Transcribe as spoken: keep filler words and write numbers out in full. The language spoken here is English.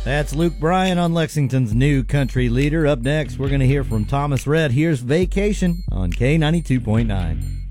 That's Luke Bryan on Lexington's new country leader. Up next, we're going to hear from Thomas Rhett. Here's Vacation on K ninety-two point nine.